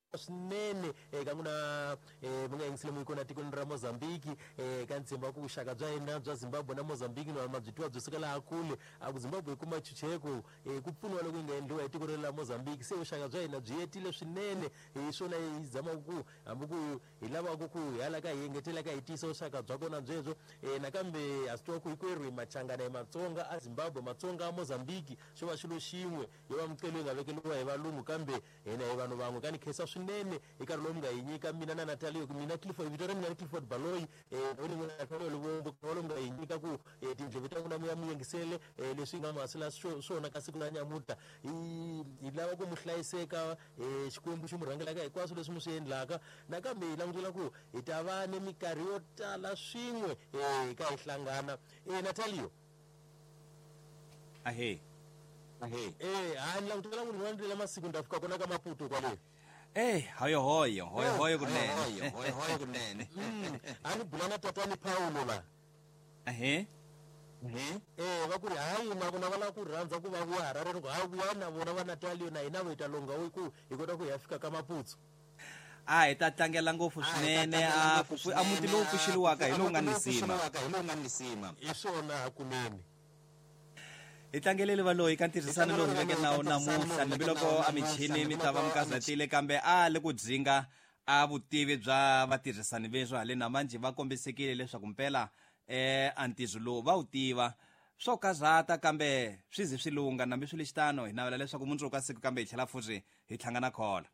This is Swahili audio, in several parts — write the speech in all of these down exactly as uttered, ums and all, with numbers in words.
swinene eka kuna munga yingisile ikona tikweni ra Mozambique ka ntsimba ku vuxaka bya hina bya Zimbabwe na Mozambique no mabyiwa byo sukela akule aku Zimbabwe kuma chucheko ku pfunwa loko nga endliwa hi tiko ra Mozambique se vuxaka bya hina byi yetile swinene hi swona hi zama ku hambuku hi lava ku hala ka hi ngetela ka hi tisa vuxaka bya kona byebyo nakambe asitwa ku ikwerhu hi machangana hi Matsonga a Zimbabwe Matsonga a Mozambique xo va xilo xin'we yo va mukelo nga vekeliwa hi valungu kambe hina hi vanhu van'we ka ni khesa swinene eka lo mga hi nyika mina na Natalie ku mina Clifford Victoria mina Clifford Baloyi eh ri n'wi Natalie lo lo mga hi nyika ku tindleve ta n'wina mi ya mi yingisele leswi nga masila swona ka siku la nyamuta hi lava ku muhlayiseka xikwembu xi murhangelaka hinkwaswo leswi mi swi endlaka nakambe hi langutela ku hi ta va ni mikarhi yo tala swin'we ka hi hlangana eh Natalie ahe ahe eh hani langutela munhu wa ndlela masiku ndafika kona ka Maputo kwale eh hayo hoyo hoyo hoyo kunene hoyo hoyo kunene ani bulana tatani Paulo la ahe eh eh va ku ri hayi na vona va la ku rhandza ku va vu Harare ri ku ha vuya na vona va Natalie na hina vo ita longa wo ku hi kota ku ya fika ka Maputo a hi ta tlangela ngopfu swinene a a muti lowu pfuxeliwaka hi lowu nga nisima hi lowu nga nisima hi swona hakunene hi tlangeleli valoyi ka ntirhisano lowu hi veke na wona namuntlha hambiloko a michini mi ta va mukazatile kambe a le ku dzinga a vutivi bya vatirhisani veswo hale namanji va kombisekile leswaku mpela eh a ntizo lowu va wu tiva swo kazata kambe swi zi swi lunga nambe swi le xitano hi navela leswaku mundzuku ka siku kambe hi tlhela futhi hi tlhangana khola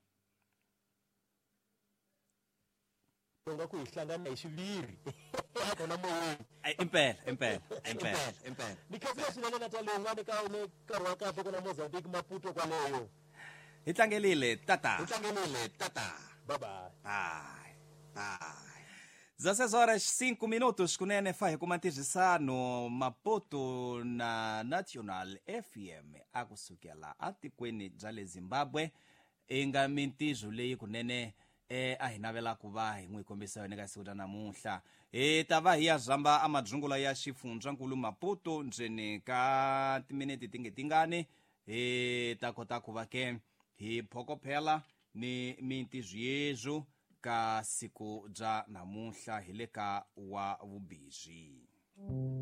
longa ku hi hlangana hi xiviri kona moyeni impela impela impela impela ni khasela swinene Natalie ngane ka une nkarhi wa kahle kona Mozambique Maputo kwaleyo hi tlangelile tata hi tlangelile tata bye bye bye bye dezesseis horas cinco minutos kunene fa hi kuma ntirhisano Maputo na National F M akusukela atikweni bya le Zimbabwe inga mintizo leyi kunene eh a hi navela ku va hi n'wi kombisa yona ka siku ra namuntlha hi ta va hi ya zamba a madzungula ya xifundzankulu Maputo ndzeni ka timinete tingetingani hi ta kota ku va ke hi phokophela ni mintizo yezu ka siku bya namuntlha hi le ka wa vubizi.